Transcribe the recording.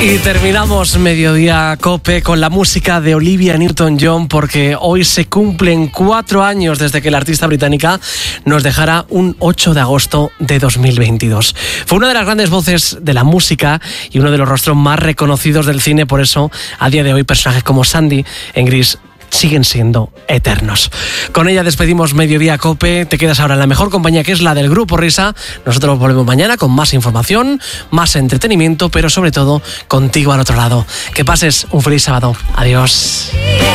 Y terminamos Mediodía Cope con la música de Olivia Newton-John, porque hoy se cumplen 4 años desde que la artista británica nos dejara un 8 de agosto de 2022. Fue una de las grandes voces de la música y uno de los rostros más reconocidos del cine, por eso a día de hoy personajes como Sandy en Gris siguen siendo eternos. Con ella despedimos Mediodía Cope. Te quedas ahora en la mejor compañía, que es la del Grupo Risa. Nosotros volvemos mañana con más información, más entretenimiento, pero sobre todo contigo al otro lado. Que pases un feliz sábado. Adiós.